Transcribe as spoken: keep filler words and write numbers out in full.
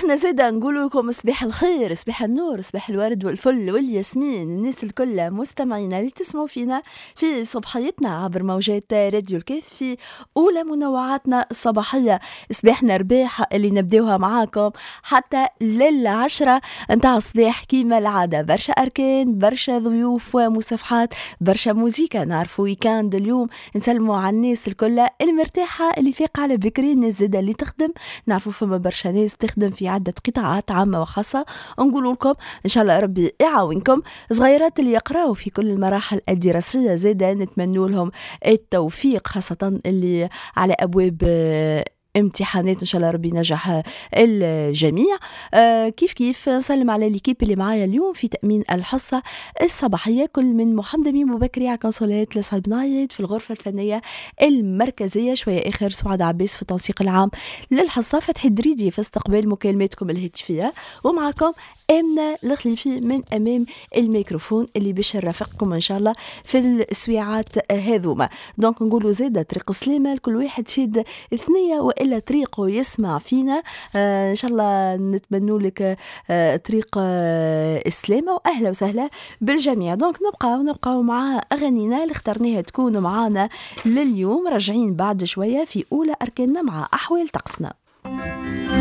واحنا زيدا نقول لكم صباح الخير، صباح النور، صباح الورد والفل والياسمين، الناس الكل مستمعينا اللي تسمعوا فينا في صباحيتنا عبر موجات راديو الكيف في أولى منوعاتنا الصباحية. صباحنا رباح اللي نبداوها معاكم حتى للعشرة نتاع الصباح كيما العادة، برشا أركان، برشا ضيوف ومصافحات، برشا موزيكا. نعرفوا ويكاند اليوم، نسلموا على الناس الكل المرتاحة اللي فيق على بكري، الناس زادة اللي تخدم. نعرفوا فما برشا ناس تخدم في عدة قطاعات عامة وخاصة، نقول لكم إن شاء الله ربي يعاونكم. صغيرات اللي يقرأوا في كل المراحل الدراسية زادة نتمنوا لهم التوفيق، خاصة اللي على أبواب امتحانات ان شاء الله ربي نجح الجميع. آه كيف كيف نسلم على ليكيب اللي معايا اليوم في تأمين الحصة الصباحية، كل من محمد أمين بوبكري على كونسولات، لسعد بنايد في الغرفة الفنية المركزية، شوية آخر سعاد عباس في التنسيق العام للحصة، فتحي الدريدي في استقبال مكالماتكم الهاتفية، ومعكم آمنة الخليفي من أمام الميكروفون اللي باش نرافقكم إن شاء الله في السويعات هذوما. دونك نقولوا زادة طريق سليمة لكل واحد شيد ثنية وإلا طريقه يسمع فينا. آه إن شاء الله نتمنوا لك آه طريق آه السلامة، وأهلا وسهلا بالجميع. دونك نبقى ونبقى مع أغانينا اللي اخترناها تكون معانا لليوم، راجعين بعد شوية في أولى أركاننا مع أحوال طقسنا.